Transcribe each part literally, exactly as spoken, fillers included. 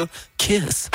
her kiss.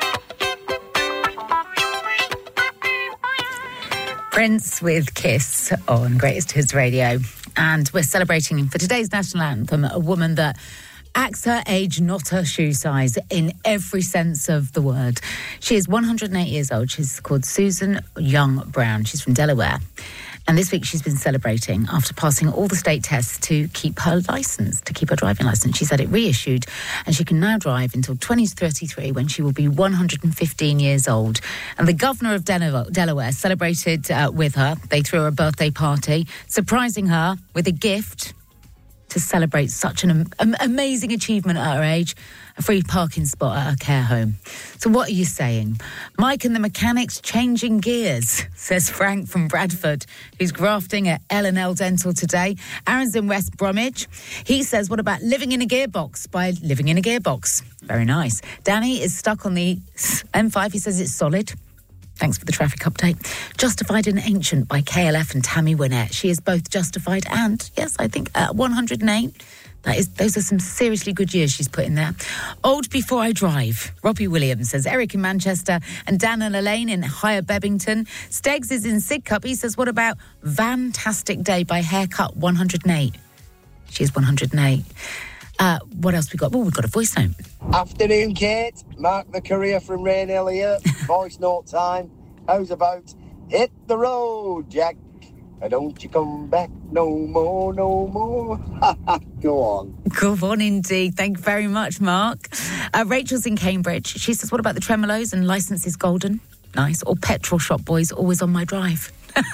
Prince with Kiss on Greatest Hits Radio. And we're celebrating for today's national anthem a woman that acts her age, not her shoe size, in every sense of the word. She is one hundred eight years old. She's called Susan Young Brown. She's from Delaware. And this week she's been celebrating after passing all the state tests to keep her licence, to keep her driving licence. She's had it reissued and she can now drive until twenty thirty-three when she will be one hundred fifteen years old. And the governor of Delaware celebrated uh, with her. They threw her a birthday party, surprising her with a gift to celebrate such an am- amazing achievement at her age, a free parking spot at her care home. So what are you saying? Mike and the mechanics changing gears, says Frank from Bradford, who's grafting at L and L Dental today. Aaron's in West Bromwich. He says, what about living in a gearbox by living in a gearbox? Very nice. Danny is stuck on the M five. He says it's solid. Thanks for the traffic update. Justified and Ancient by K L F and Tammy Wynette. She is both justified and, yes, I think at one hundred eight. That is, those are some seriously good years she's put in there. Old Before I Drive. Robbie Williams says Eric in Manchester and Dan and Elaine in Higher Bebbington. Stegs is in Sidcup. He says, what about Fantastic Day by Haircut one hundred eight? She's one hundred eight. Uh, what else we got? Well, we've got a voice note. Afternoon, Kate. Mark the Courier from Rainhill here. Voice note time. How's about hit the road, Jack? And don't you come back no more, no more. Go on. Go on, indeed. Thank you very much, Mark. Uh, Rachel's in Cambridge. She says, what about the tremolos and licenses golden? Nice. Or petrol shop boys always on my drive.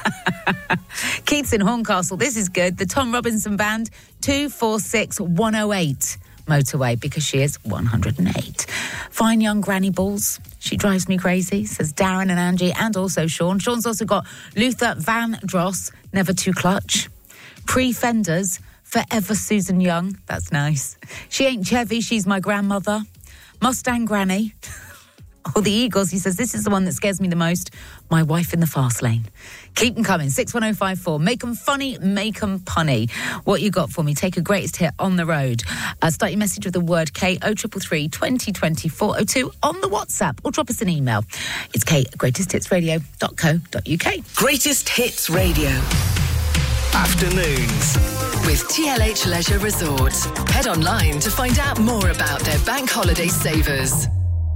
Keith's in Horncastle. This is good. The Tom Robinson Band, two four six one oh eight motorway, because she is one hundred eight. Fine young granny balls. She drives me crazy, says Darren and Angie, and also Sean. Sean's also got Luther Van Dross, Never Too Clutch. Pre-Fenders, Forever Susan Young. That's nice. She ain't Chevy, she's my grandmother. Mustang Granny. Or the Eagles, he says, this is the one that scares me the most. My Wife in the Fast Lane. Keep them coming. six one oh five four. Make them funny, make them punny. What you got for me? Take a greatest hit on the road. Uh, start your message with the word K, oh three three three, twenty twenty, four oh two on the WhatsApp, or drop us an email. It's Kate at greatest hits radio dot co dot uk. Greatest Hits Radio. Afternoons. With T L H Leisure Resorts. Head online to find out more about their bank holiday savers.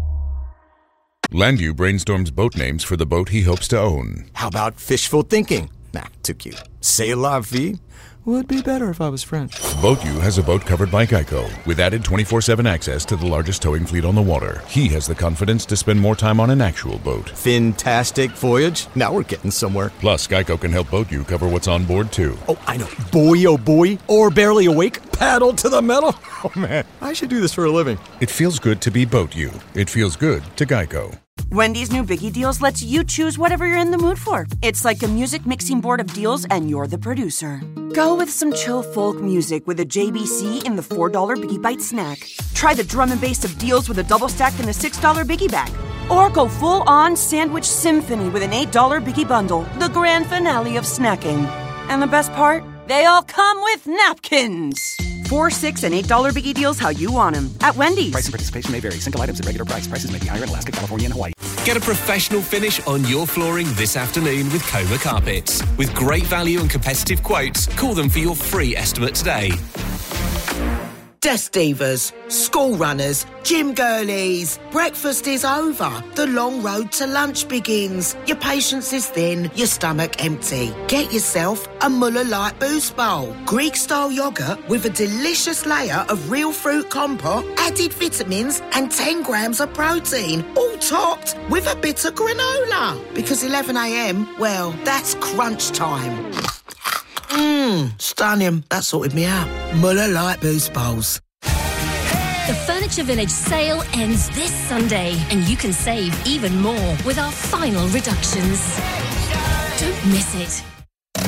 Landu brainstorms boat names for the boat he hopes to own. How about fishful thinking? Nah, too cute. C'est la vie? Would be better if I was French. BoatU has a boat covered by Geico, with added twenty-four seven access to the largest towing fleet on the water. He has the confidence to spend more time on an actual boat. Fantastic voyage. Now we're getting somewhere. Plus, Geico can help BoatU cover what's on board, too. Oh, I know. Boy, oh boy. Or barely awake. Paddle to the metal. Oh, man. I should do this for a living. It feels good to be BoatU. It feels good to Geico. Wendy's new Biggie Deals lets you choose whatever you're in the mood for. It's like a music mixing board of deals, and you're the producer. Go with some chill folk music with a J B C in the four dollar Biggie Bite snack. Try the drum and bass of deals with a double stack in the six dollar Biggie Bag. Or go full-on sandwich symphony with an eight dollar Biggie Bundle, the grand finale of snacking. And the best part? They all come with napkins. Four, six, and eight dollar Biggie Deals how you want them at Wendy's. Price and participation may vary. Single items at regular price. Prices may be higher in Alaska, California, and Hawaii. Get a professional finish on your flooring this afternoon with Coma Carpets. With great value and competitive quotes, call them for your free estimate today. Desk divas, school runners, gym girlies. Breakfast is over. The long road to lunch begins. Your patience is thin, your stomach empty. Get yourself a Muller Light Boost Bowl. Greek-style yoghurt with a delicious layer of real fruit compote, added vitamins and ten grams of protein. All topped with a bit of granola. Because eleven a.m, well, that's crunch time. Mmm, stunning. That sorted me out. Muller Light Boost Bowls. The Furniture Village sale ends this Sunday, and you can save even more with our final reductions. Don't miss it.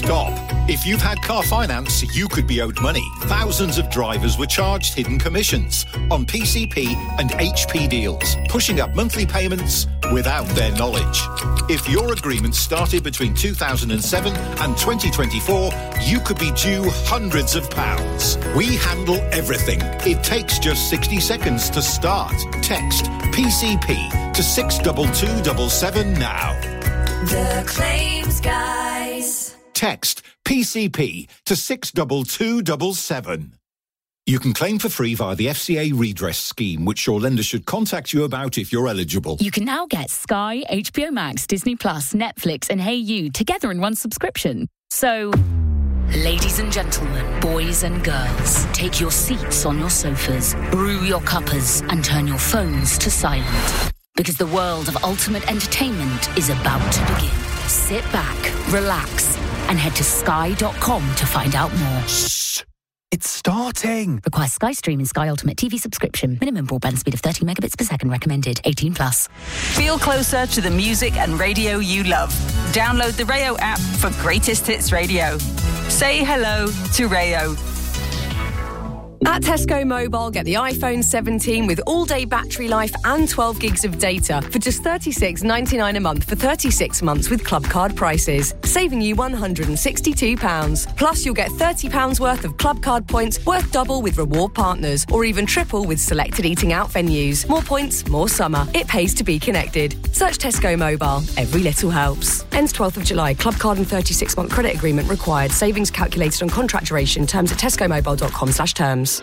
Stop. If you've had car finance, you could be owed money. Thousands of drivers were charged hidden commissions on P C P and H P deals, pushing up monthly payments without their knowledge. If your agreement started between two thousand seven and twenty twenty-four, you could be due hundreds of pounds. We handle everything. It takes just sixty seconds to start. Text P C P to six two two seven seven now. The Claims Guys. Text P C P to six two two seven seven. You can claim for free via the F C A redress scheme, which your lender should contact you about if you're eligible. You can now get Sky, H B O Max, Disney Plus, Netflix and Hey You together in one subscription. So, ladies and gentlemen, boys and girls, take your seats on your sofas, brew your cuppers and turn your phones to silent. Because the world of ultimate entertainment is about to begin. Sit back, relax, and head to sky dot com to find out more. Shh! It's starting! Requires Sky Stream and Sky Ultimate T V subscription. Minimum broadband speed of thirty megabits per second recommended. eighteen plus. Feel closer to the music and radio you love. Download the Rayo app for Greatest Hits Radio. Say hello to Rayo. At Tesco Mobile, get the iPhone seventeen with all-day battery life and twelve gigs of data for just thirty-six ninety-nine a month for thirty-six months with Club Card prices, saving you one hundred sixty-two pounds. Plus, you'll get thirty pounds worth of Club Card points worth double with reward partners, or even triple with selected eating out venues. More points, more summer. It pays to be connected. Search Tesco Mobile. Every little helps. Ends twelfth of July. Club Card and thirty-six month credit agreement required. Savings calculated on contract duration. Terms at tescomobile dot com slash terms.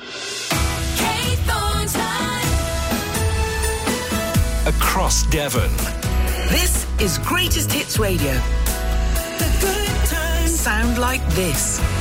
Across Devon. This is Greatest Hits Radio. The good times sound like this.